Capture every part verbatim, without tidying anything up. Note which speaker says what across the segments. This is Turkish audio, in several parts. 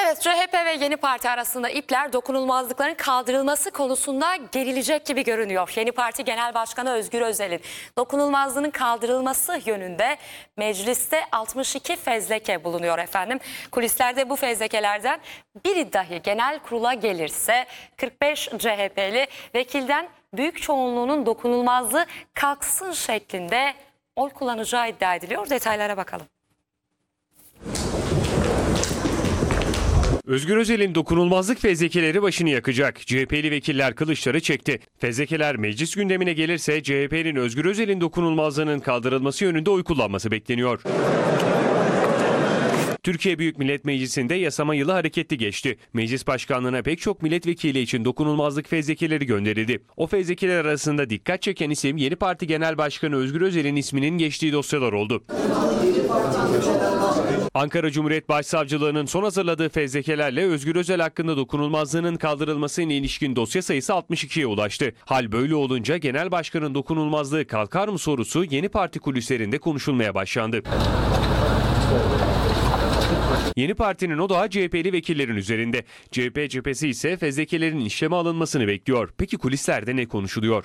Speaker 1: Evet, C H P ve Yeni Parti arasında ipler dokunulmazlıkların kaldırılması konusunda gerilecek gibi görünüyor. Yeni Parti Genel Başkanı Özgür Özel'in dokunulmazlığının kaldırılması yönünde mecliste altmış iki fezleke bulunuyor efendim. Kulislerde bu fezlekelerden biri dahi genel kurula gelirse kırk beş C H P'li vekilden büyük çoğunluğunun dokunulmazlığı kalksın şeklinde oy kullanacağı iddia ediliyor. Detaylara bakalım.
Speaker 2: Özgür Özel'in dokunulmazlık fezlekeleri başını yakacak. C H P'li vekiller kılıçları çekti. Fezlekeler meclis gündemine gelirse C H P'nin Özgür Özel'in dokunulmazlığının kaldırılması yönünde oy kullanması bekleniyor. Türkiye Büyük Millet Meclisi'nde yasama yılı hareketli geçti. Meclis başkanlığına pek çok milletvekili için dokunulmazlık fezlekeleri gönderildi. O fezlekeler arasında dikkat çeken isim Yeni Parti Genel Başkanı Özgür Özel'in isminin geçtiği dosyalar oldu. Ankara Cumhuriyet Başsavcılığı'nın son hazırladığı fezlekelerle Özgür Özel hakkında dokunulmazlığının kaldırılmasına ilişkin dosya sayısı altmış ikiye ulaştı. Hal böyle olunca Genel Başkan'ın dokunulmazlığı kalkar mı sorusu Yeni Parti kulislerinde konuşulmaya başlandı. Yeni Parti'nin odağı C H P'li vekillerin üzerinde. C H P cephesi ise fezlekelerin işleme alınmasını bekliyor. Peki kulislerde ne konuşuluyor?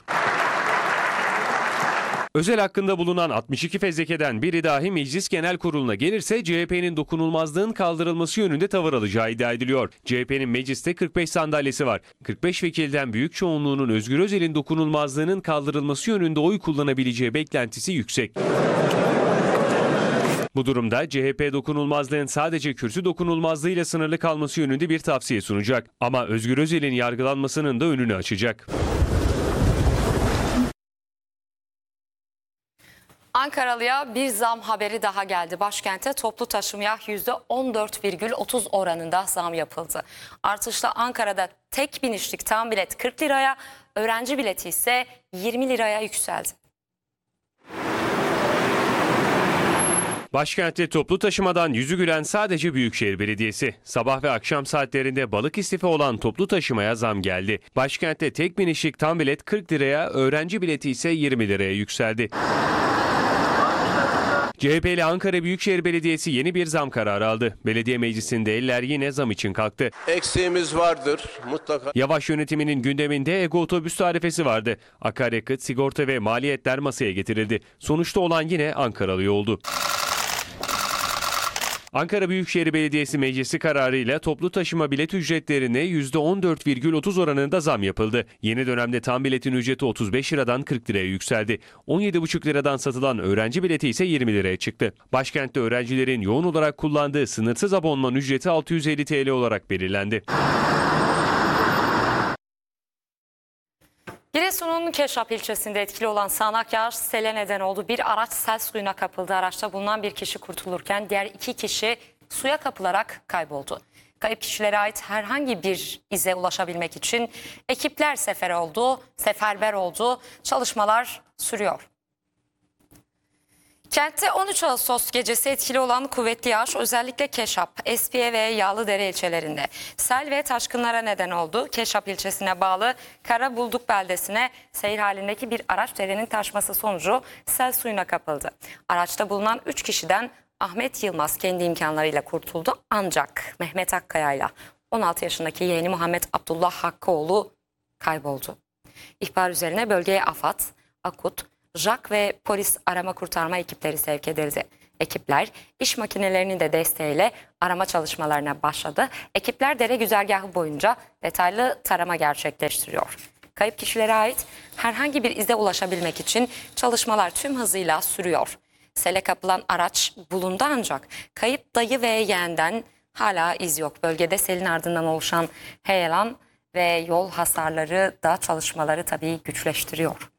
Speaker 2: Özel hakkında bulunan altmış iki fezlekeden biri dahi Meclis Genel Kurulu'na gelirse C H P'nin dokunulmazlığın kaldırılması yönünde tavır alacağı iddia ediliyor. C H P'nin mecliste kırk beş sandalyesi var. kırk beş vekilden büyük çoğunluğunun Özgür Özel'in dokunulmazlığının kaldırılması yönünde oy kullanabileceği beklentisi yüksek. Bu durumda C H P dokunulmazlığın sadece kürsü dokunulmazlığıyla sınırlı kalması yönünde bir tavsiye sunacak. Ama Özgür Özel'in yargılanmasının da önünü açacak.
Speaker 1: Ankaralı'ya bir zam haberi daha geldi. Başkente toplu taşımaya yüzde on dört virgül otuz oranında zam yapıldı. Artışla Ankara'da tek binişlik tam bilet kırk liraya, öğrenci bileti ise yirmi liraya yükseldi.
Speaker 2: Başkentte toplu taşımadan yüzü gülen sadece Büyükşehir Belediyesi. Sabah ve akşam saatlerinde balık istifi olan toplu taşımaya zam geldi. Başkentte tek binişlik tam bilet kırk liraya, öğrenci bileti ise yirmi liraya yükseldi. C H P'li Ankara Büyükşehir Belediyesi yeni bir zam kararı aldı. Belediye meclisinde eller yine zam için kalktı.
Speaker 3: Eksiğimiz vardır mutlaka.
Speaker 2: Yavaş yönetiminin gündeminde Ego otobüs tarifesi vardı. Akaryakıt, sigorta ve maliyetler masaya getirildi. Sonuçta olan yine Ankaralı oldu. Ankara Büyükşehir Belediyesi Meclisi kararıyla toplu taşıma bilet ücretlerine yüzde on dört virgül otuz oranında zam yapıldı. Yeni dönemde tam biletin ücreti otuz beş liradan kırk liraya yükseldi. on yedi buçuk liradan satılan öğrenci bileti ise yirmi liraya çıktı. Başkentte öğrencilerin yoğun olarak kullandığı sınırsız abonman ücreti altı yüz elli TL olarak belirlendi.
Speaker 1: Giresun'un Keşap ilçesinde etkili olan sağanak yağış sele neden oldu. Bir araç sel suyuna kapıldı. Araçta bulunan bir kişi kurtulurken diğer iki kişi suya kapılarak kayboldu. Kayıp kişilere ait herhangi bir ize ulaşabilmek için ekipler sefer oldu, seferber oldu. Çalışmalar sürüyor. Kentte on üç Ağustos gecesi etkili olan kuvvetli yağış özellikle Keşap, Espiye ve Yağlıdere ilçelerinde sel ve taşkınlara neden oldu. Keşap ilçesine bağlı Karabulduk beldesine seyir halindeki bir araç derenin taşması sonucu sel suyuna kapıldı. Araçta bulunan üç kişiden Ahmet Yılmaz kendi imkanlarıyla kurtuldu ancak Mehmet Akkaya ile on altı yaşındaki yeğeni Muhammed Abdullah Hakkıoğlu kayboldu. İhbar üzerine bölgeye AFAD, AKUT, JAK ve polis arama kurtarma ekipleri sevk edildi. Ekipler iş makinelerinin de desteğiyle arama çalışmalarına başladı. Ekipler dere güzergahı boyunca detaylı tarama gerçekleştiriyor. Kayıp kişilere ait herhangi bir ize ulaşabilmek için çalışmalar tüm hızıyla sürüyor. Sele kapılan araç bulundu ancak kayıp dayı ve yeğenden hala iz yok. Bölgede selin ardından oluşan heyelan ve yol hasarları da çalışmaları tabii güçleştiriyor.